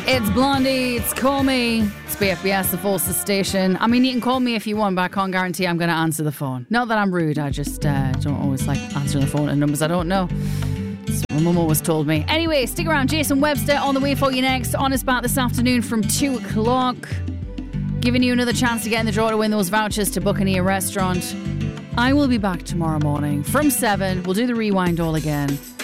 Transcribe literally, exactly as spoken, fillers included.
It's Blondie, it's Call Me, it's B F B S, the Forces station. I mean, you can call me if you want, but I can't guarantee I'm going to answer the phone. Not that I'm rude, I just uh, don't always like answering the phone at numbers I don't know. That's what my mum always told me. Anyway, stick around. Jason Webster on the way for you next. On us back this afternoon from two o'clock. Giving you another chance to get in the draw to win those vouchers to Buccaneer Restaurant. I will be back tomorrow morning from seven. We'll do the rewind all again.